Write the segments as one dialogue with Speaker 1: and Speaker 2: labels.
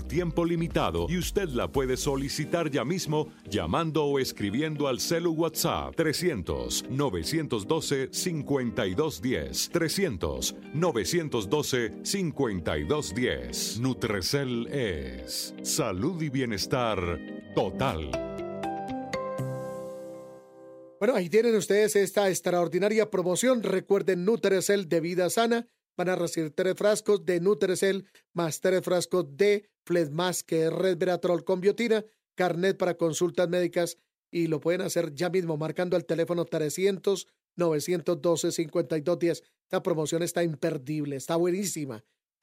Speaker 1: tiempo limitado y usted la puede solicitar ya mismo llamando o escribiendo al celu WhatsApp 300-912-5210. 300-912-5210. Nutrecel es salud y bienestar total.
Speaker 2: Bueno, ahí tienen ustedes esta extraordinaria promoción. Recuerden, Nutrecel de vida sana. Van a recibir 3 frascos de Nutrecel más 3 frascos de Fledmas, que es resveratrol con biotina, carnet para consultas médicas, y lo pueden hacer ya mismo marcando al teléfono 300-912-5210. Esta promoción está imperdible, está buenísima.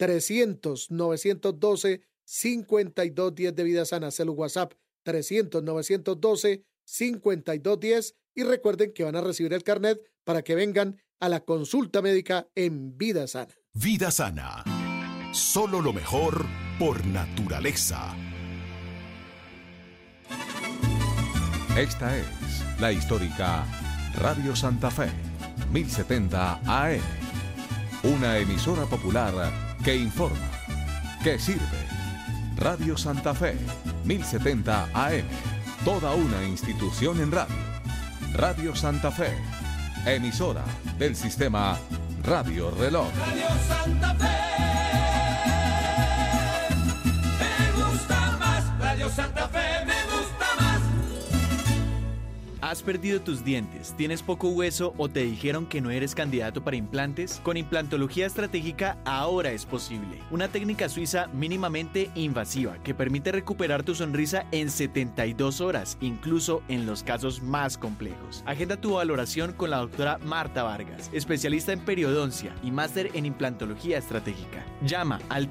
Speaker 2: 300-912-5210 de vida sana. Celu WhatsApp 300-912-5210. Y recuerden que van a recibir el carnet para que vengan a la consulta médica en Vida Sana.
Speaker 3: Vida Sana. Solo lo mejor por naturaleza.
Speaker 4: Esta es la histórica Radio Santa Fe, 1070 AM. Una emisora popular que informa, que sirve. Radio Santa Fe, 1070 AM. Toda una institución en radio. Radio Santa Fe, emisora del sistema Radio Reloj.
Speaker 5: Radio Santa Fe, me gusta más. Radio Santa Fe, me gusta más.
Speaker 6: ¿Has perdido tus dientes? ¿Tienes poco hueso o te dijeron que no eres candidato para implantes? Con implantología estratégica ahora es posible. Una técnica suiza mínimamente invasiva que permite recuperar tu sonrisa en 72 horas, incluso en los casos más complejos. Agenda tu valoración con la doctora Marta Vargas, especialista en periodoncia y máster en implantología estratégica. Llama al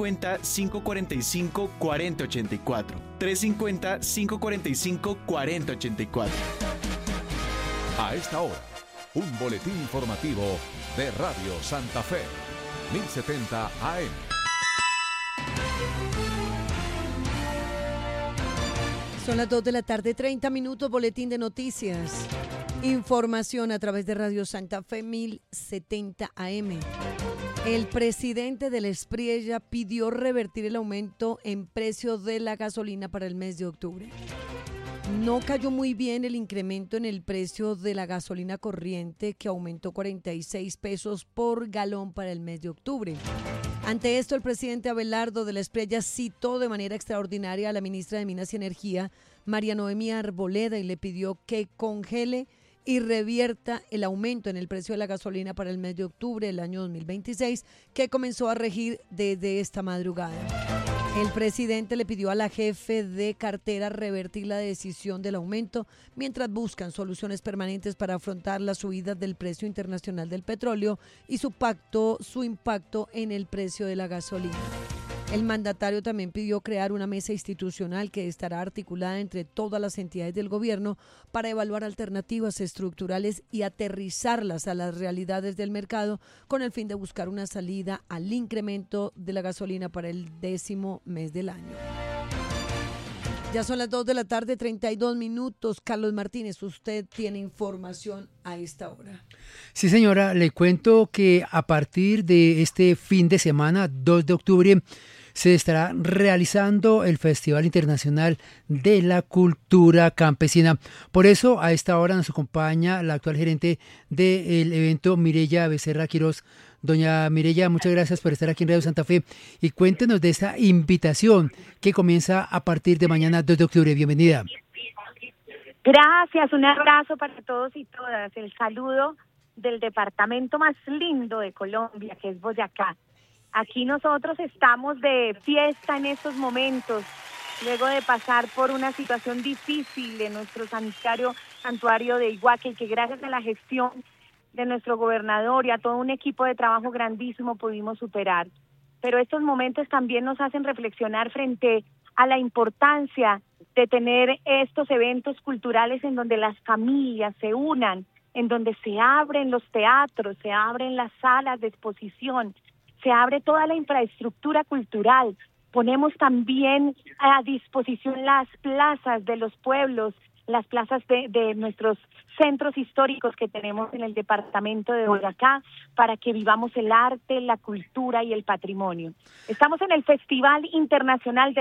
Speaker 6: 350-545-4084. 350-545-4084.
Speaker 4: A esta hora, un boletín informativo de Radio Santa Fe, 1070 AM.
Speaker 7: Son las 2 de la tarde, 30 minutos, boletín de noticias. Información a través de Radio Santa Fe, 1070 AM. El presidente del Espriella pidió revertir el aumento en precio de la gasolina para el mes de octubre. No cayó muy bien el incremento en el precio de la gasolina corriente, que aumentó 46 pesos por galón para el mes de octubre. Ante esto, el presidente Abelardo de la Espriella citó de manera extraordinaria a la ministra de Minas y Energía, María Noemí Arboleda, y le pidió que congele y revierta el aumento en el precio de la gasolina para el mes de octubre del año 2026, que comenzó a regir desde esta madrugada. El presidente le pidió a la jefe de cartera revertir la decisión del aumento mientras buscan soluciones permanentes para afrontar la subida del precio internacional del petróleo y su impacto en el precio de la gasolina. El mandatario también pidió crear una mesa institucional que estará articulada entre todas las entidades del gobierno para evaluar alternativas estructurales y aterrizarlas a las realidades del mercado con el fin de buscar una salida al incremento de la gasolina para el 10º mes del año. Ya son las 2 de la tarde, 32 minutos. Carlos Martínez, usted tiene información a esta hora.
Speaker 8: Sí, señora, le cuento que a partir de este fin de semana, 2 de octubre, se estará realizando el Festival Internacional de la Cultura Campesina. Por eso, a esta hora nos acompaña la actual gerente del evento, Mireya Becerra Quirós. Doña Mireya, muchas gracias por estar aquí en Radio Santa Fe y cuéntenos de esta invitación que comienza a partir de mañana, 2 de octubre. Bienvenida.
Speaker 9: Gracias, un abrazo para todos y todas. El saludo del departamento más lindo de Colombia, que es Boyacá. Aquí nosotros estamos de fiesta en estos momentos, luego de pasar por una situación difícil en nuestro santuario de Iguaque, que gracias a la gestión de nuestro gobernador y a todo un equipo de trabajo grandísimo pudimos superar. Pero estos momentos también nos hacen reflexionar frente a la importancia de tener estos eventos culturales en donde las familias se unan, en donde se abren los teatros, se abren las salas de exposición, se abre toda la infraestructura cultural. Ponemos también a disposición las plazas de los pueblos, las plazas de nuestros centros históricos que tenemos en el departamento de Boyacá para que vivamos el arte, la cultura y el patrimonio. Estamos en el Festival Internacional de